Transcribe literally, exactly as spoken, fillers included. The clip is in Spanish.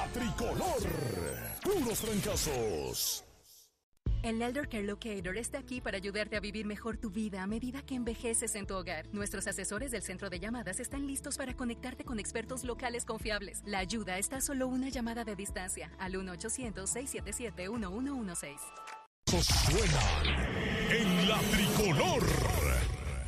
La Tricolor. Puros trancazos. El Elder Care Locator está aquí para ayudarte a vivir mejor tu vida a medida que envejeces en tu hogar. Nuestros asesores del centro de llamadas están listos para conectarte con expertos locales confiables. La ayuda está a solo una llamada de distancia al uno ochocientos, seiscientos setenta y siete, uno uno uno seis. Suenan en La Tricolor.